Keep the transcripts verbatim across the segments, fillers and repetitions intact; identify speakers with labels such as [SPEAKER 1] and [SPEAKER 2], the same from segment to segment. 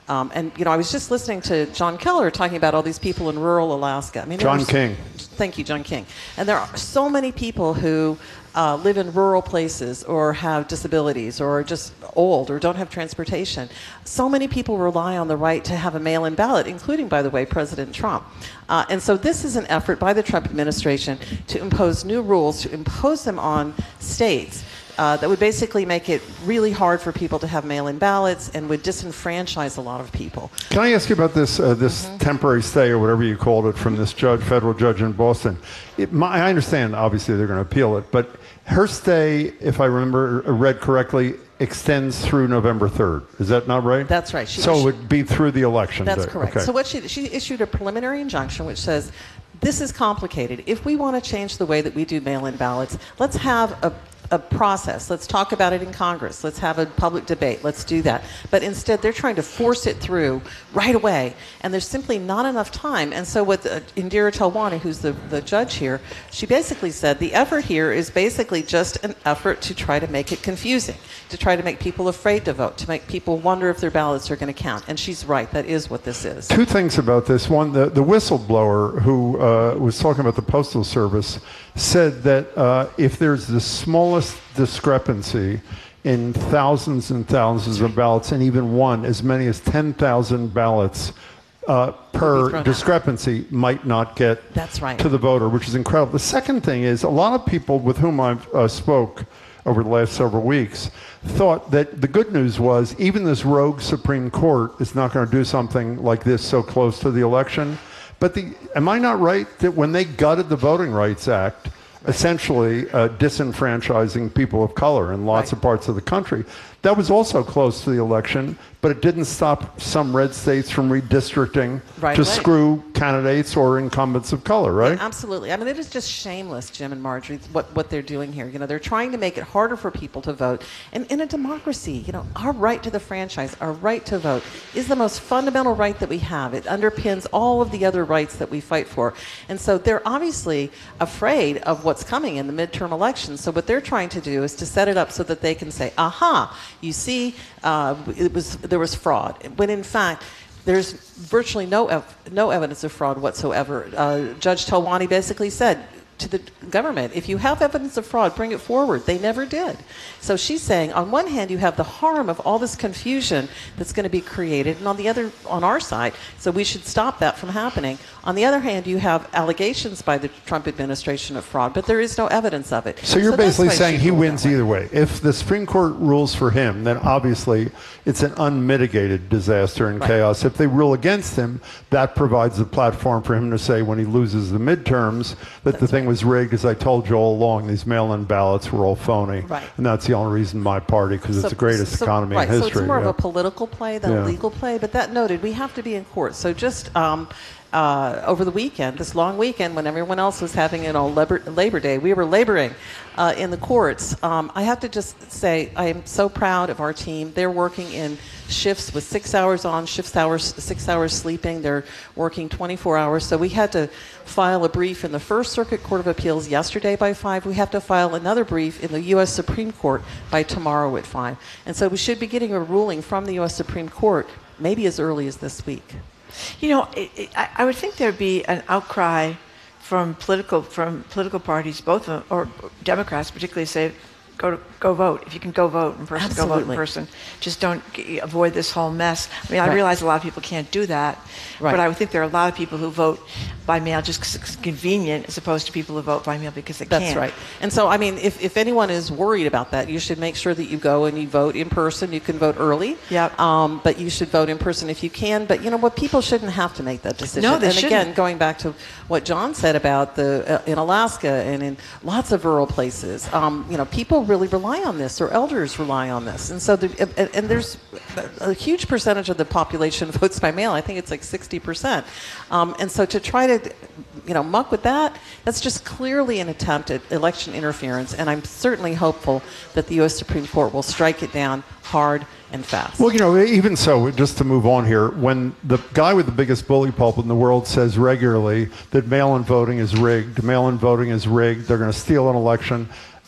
[SPEAKER 1] Um, and, you know, I was just listening to John Keller talking about all these people in rural Alaska. I mean,
[SPEAKER 2] John King.
[SPEAKER 1] Thank you, John King. And there are so many people who uh, live in rural places or have disabilities or are just old or don't have transportation. So many people rely on the right to have a mail-in ballot, including, by the way, President Trump. Uh, and so this is an effort by the Trump administration to impose new rules, to impose them on states uh, that would basically make it really hard for people to have mail-in ballots and would disenfranchise a lot of people.
[SPEAKER 2] Can I ask you about this uh, this mm-hmm. temporary stay or whatever you called it from this judge, federal judge in Boston? It, my, I understand, obviously, they're going to appeal it, but her stay, if I remember, read correctly, extends through November third. Is that not right?
[SPEAKER 1] That's right. She,
[SPEAKER 2] so
[SPEAKER 1] she,
[SPEAKER 2] it would be through the election
[SPEAKER 1] That's
[SPEAKER 2] day.
[SPEAKER 1] correct.
[SPEAKER 2] Okay.
[SPEAKER 1] So what she, she issued a preliminary injunction which says, this is complicated. If we want to change the way that we do mail-in ballots, let's have a a process. Let's talk about it in Congress. Let's have a public debate. Let's do that. But instead, they're trying to force it through right away, and there's simply not enough time. And so what uh, Indira Talwani, who's the, the judge here, she basically said the effort here is basically just an effort to try to make it confusing, to try to make people afraid to vote, to make people wonder if their ballots are going to count. And she's right. That is what this is.
[SPEAKER 2] Two things about this. One, the, the whistleblower who uh, was talking about the Postal Service said that uh, if there's the smallest discrepancy in thousands and thousands of ballots, and even one, as many as ten thousand ballots uh, per discrepancy out. Might not get
[SPEAKER 1] That's right.
[SPEAKER 2] to the voter, which is incredible. The second thing is a lot of people with whom I've uh, spoke over the last several weeks thought that the good news was even this rogue Supreme Court is not going to do something like this so close to the election. But the, am I not right that when they gutted the Voting Rights Act, essentially uh, disenfranchising people of color in lots
[SPEAKER 1] right.
[SPEAKER 2] of parts of the country, that was also close to the election, but it didn't stop some red states from redistricting
[SPEAKER 1] right
[SPEAKER 2] to
[SPEAKER 1] away.
[SPEAKER 2] screw candidates or incumbents of color, right?
[SPEAKER 1] Yeah, absolutely. I mean, it is just shameless, Jim and Marjorie, what, what they're doing here. You know, they're trying to make it harder for people to vote. And in a democracy, you know, our right to the franchise, our right to vote, is the most fundamental right that we have. It underpins all of the other rights that we fight for. And so they're obviously afraid of what's coming in the midterm elections. So what they're trying to do is to set it up so that they can say, aha, you see, uh, it was there was fraud. When in fact, there's virtually no ev- no evidence of fraud whatsoever. Uh, Judge Talwani basically said to the government, if you have evidence of fraud, bring it forward. They never did. So she's saying, on one hand, you have the harm of all this confusion that's going to be created, and on the other, on our side, so we should stop that from happening. On the other hand, you have allegations by the Trump administration of fraud, but there is no evidence of it.
[SPEAKER 2] So you're
[SPEAKER 1] so
[SPEAKER 2] basically saying he wins either way. If the Supreme Court rules for him, then obviously it's an unmitigated disaster and
[SPEAKER 1] right.
[SPEAKER 2] chaos. If they rule against him, that provides a platform for him to say when he loses the midterms that
[SPEAKER 1] that's
[SPEAKER 2] the thing
[SPEAKER 1] right.
[SPEAKER 2] was rigged, as I told you all along, these mail-in ballots were all phony.
[SPEAKER 1] Right.
[SPEAKER 2] And that's the only reason my party, because
[SPEAKER 1] so,
[SPEAKER 2] it's the greatest
[SPEAKER 1] so,
[SPEAKER 2] economy
[SPEAKER 1] right,
[SPEAKER 2] in history.
[SPEAKER 1] So it's more
[SPEAKER 2] yeah.
[SPEAKER 1] of a political play than
[SPEAKER 2] yeah.
[SPEAKER 1] a legal play, but that noted, we have to be in court. So just um, uh, over the weekend, this long weekend, when everyone else was having you know, Labor, Labor Day, we were laboring uh, in the courts. Um, I have to just say, I am so proud of our team. They're working in shifts with six hours on, shifts hours, six hours sleeping. They're working twenty-four hours. So we had to file a brief in the First Circuit Court of Appeals yesterday by five. We have to file another brief in the U S Supreme Court by tomorrow at five. And so we should be getting a ruling from the U S Supreme Court maybe as early as this week.
[SPEAKER 3] You know, it, it, I, I would think there'd be an outcry from political from political parties, both of them, or Democrats particularly, say, go to, go vote. If you can go vote in person,
[SPEAKER 1] Absolutely.
[SPEAKER 3] go vote in person. Just don't g- avoid this whole mess. I mean, I
[SPEAKER 1] right.
[SPEAKER 3] realize a lot of people can't do that,
[SPEAKER 1] right.
[SPEAKER 3] but I would think there are a lot of people who vote by mail just because it's convenient, as opposed to people who vote by mail because they
[SPEAKER 1] That's
[SPEAKER 3] can't.
[SPEAKER 1] right. And so, I mean, if, if anyone is worried about that, you should make sure that you go and you vote in person. You can vote early,
[SPEAKER 3] Yep.
[SPEAKER 1] um, but you should vote in person if you can. But you know what? People shouldn't have to make that decision.
[SPEAKER 3] No, they
[SPEAKER 1] and
[SPEAKER 3] shouldn't.
[SPEAKER 1] again, going back to what John said about the uh, in Alaska and in lots of rural places, um, you know, people really rely on this, or elders rely on this, and so the, and, and there's a huge percentage of the population votes by mail. I think it's like sixty percent, um, and so to try to you know, muck with that, that's just clearly an attempt at election interference, and I'm certainly hopeful that the U S Supreme Court will strike it down hard and fast.
[SPEAKER 2] Well, you know, even so, just to move on here, when the guy with the biggest bully pulpit in the world says regularly that mail-in voting is rigged, mail-in voting is rigged, they're going to steal an election,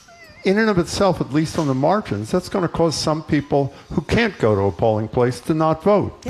[SPEAKER 2] in and of itself, at least on the margins, that's going to cause some people who can't go to a polling place to not vote.
[SPEAKER 1] Yeah.